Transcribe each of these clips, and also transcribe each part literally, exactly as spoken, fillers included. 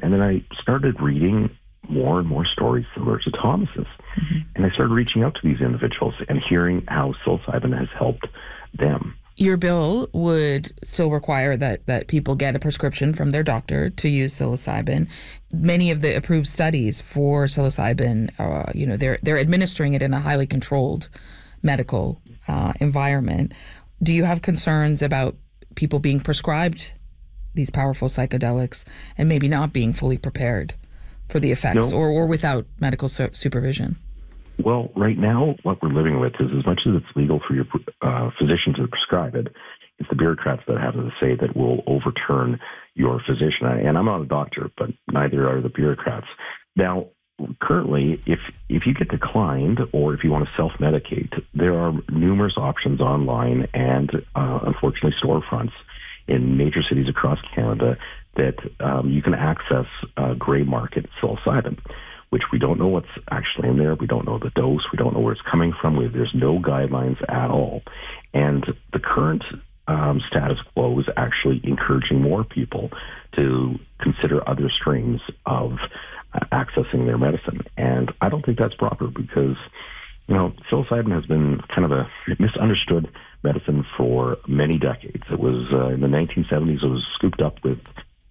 And then I started reading more and more stories similar to Thomas's. Mm-hmm. And I started reaching out to these individuals and hearing how psilocybin has helped them. Your bill would still require that, that people get a prescription from their doctor to use psilocybin. Many of the approved studies for psilocybin, uh, you know, they're they're administering it in a highly controlled medical uh, environment. Do you have concerns about people being prescribed these powerful psychedelics and maybe not being fully prepared for the effects, no. or, or without medical su- supervision? Well, right now, what we're living with is as much as it's legal for your uh, physician to prescribe it, it's the bureaucrats that have the say that will overturn your physician. And I'm not a doctor, but neither are the bureaucrats. Now, currently, if if you get declined or if you want to self-medicate, there are numerous options online and, uh, unfortunately, storefronts in major cities across Canada that um, you can access uh, gray market psilocybin, which we don't know what's actually in there. We don't know the dose. We don't know where it's coming from. We, there's no guidelines at all. And the current um, status quo is actually encouraging more people to consider other streams of uh, accessing their medicine. And I don't think that's proper because, you know, psilocybin has been kind of a misunderstood medicine for many decades. It was uh, in the nineteen seventies, it was scooped up with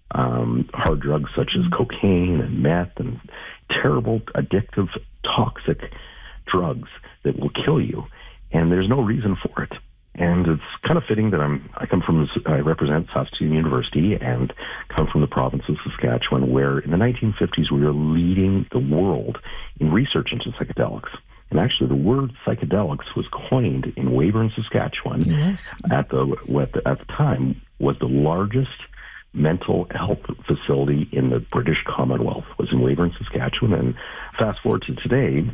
um, hard drugs such as cocaine and meth and terrible, addictive, toxic drugs that will kill you. And there's no reason for it. And it's kind of fitting that I'm, I come from, I represent Saskatoon University and come from the province of Saskatchewan, where in the nineteen fifties we were leading the world in research into psychedelics. And actually, the word psychedelics was coined in Weyburn, Saskatchewan. Yes. At the at the, at the time was the largest mental health facility in the British Commonwealth. Was in Weyburn, Saskatchewan. And fast forward to today,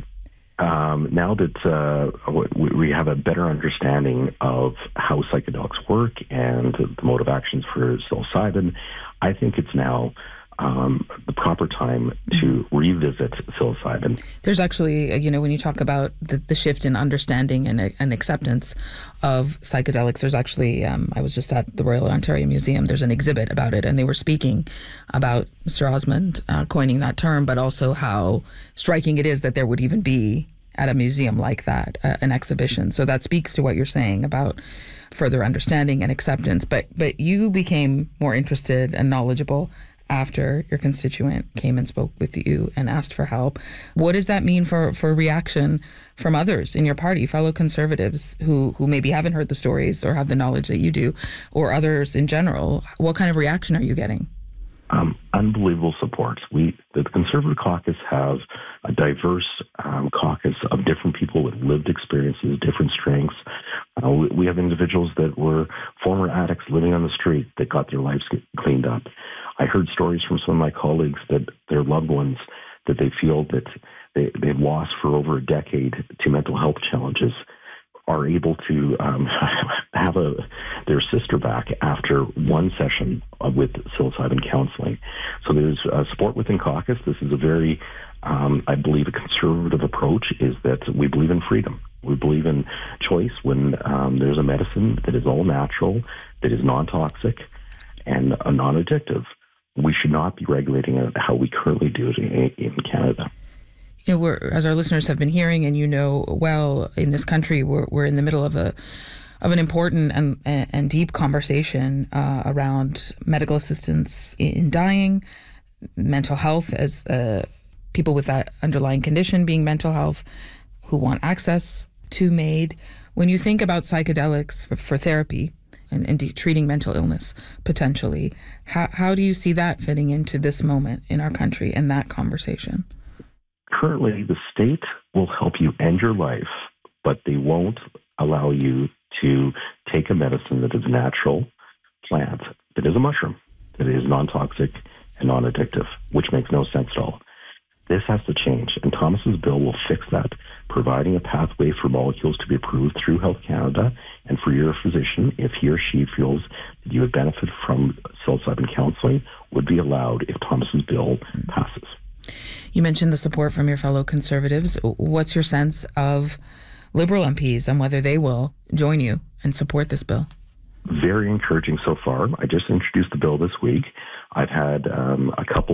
um, now that uh, we, we have a better understanding of how psychedelics work and the mode of actions for psilocybin, I think it's now Um, the proper time to revisit psilocybin. There's actually, you know, when you talk about the, the shift in understanding and, and acceptance of psychedelics, there's actually, um, I was just at the Royal Ontario Museum, there's an exhibit about it, and they were speaking about Mister Osmond uh, coining that term, but also how striking it is that there would even be at a museum like that, uh, an exhibition. So that speaks to what you're saying about further understanding and acceptance. But but you became more interested and knowledgeable after your constituent came and spoke with you and asked for help. What does that mean for, for reaction from others in your party, fellow Conservatives who, who maybe haven't heard the stories or have the knowledge that you do, or others in general? What kind of reaction are you getting? Um, unbelievable support. We, the Conservative caucus, have a diverse um, caucus of different people with lived experiences, different strengths. Uh, we, we have individuals that were former addicts living on the street that got their lives cleaned up. I heard stories from some of my colleagues that their loved ones that they feel that they, they've lost for over a decade to mental health challenges are able to um, have a their sister back after one session with psilocybin counseling. So there's uh, support within caucus. This is a very, um, I believe, a conservative approach is that we believe in freedom. We believe in choice when um, there's a medicine that is all natural, that is non-toxic, and uh, non-addictive. We should not be regulating it how we currently do it in, in Canada. You know, we're, as our listeners have been hearing, and you know well, in this country, we're we're in the middle of a of an important and and deep conversation uh, around medical assistance in dying, mental health as uh, people with that underlying condition being mental health who want access to MAID. When you think about psychedelics for, for therapy and, and de- treating mental illness potentially, how how do you see that fitting into this moment in our country and that conversation? Currently, the state will help you end your life, but they won't allow you to take a medicine that is a natural plant, that is a mushroom, that is non-toxic and non-addictive, which makes no sense at all. This has to change, and Thomas's bill will fix that, providing a pathway for molecules to be approved through Health Canada, and for your physician, if he or she feels that you would benefit from psilocybin counseling, would be allowed if Thomas's bill passes. You mentioned the support from your fellow Conservatives. What's your sense of Liberal M Ps and whether they will join you and support this bill? Very encouraging so far. I just introduced the bill this week. I've had um, a couple